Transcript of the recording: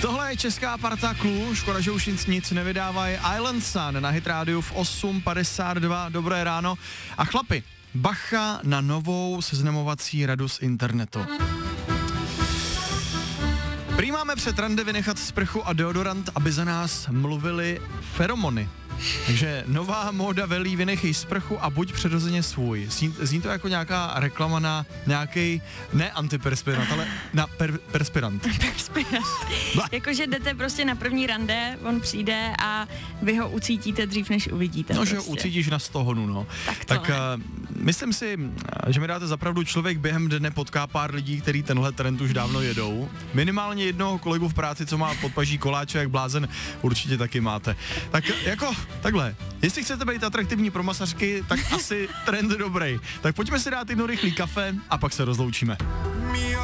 Tohle je česká parta Clue, škoda, že už nic nevydávají. Island Sun na Hit Radio v 8:52, dobré ráno. A chlapi, bacha na novou seznamovací radu z internetu. Prý máme před rande vynechat sprchu a deodorant, aby za nás mluvili feromony. Takže nová móda velí, vynechej sprchu a buď přirozeně svůj. Zní to jako nějaká reklama na nějaký, ne antiperspirant, ale na perspirant. Perspirant. Jakože jdete prostě na první rande, on přijde a vy ho ucítíte dřív, než uvidíte. No, prostě. že ho ucítíš na 100 honů, no. Tak myslím si, že mi dáte zapravdu, člověk během dne potká pár lidí, který tenhle trend už dávno jedou. Minimálně jednoho kolegu v práci, co má podpaží koláče jak blázen, určitě taky máte. Tak jako takhle, jestli chcete být atraktivní pro masařky, tak asi trend dobrý. Tak pojďme si dát jedno rychlý kafe a pak se rozloučíme.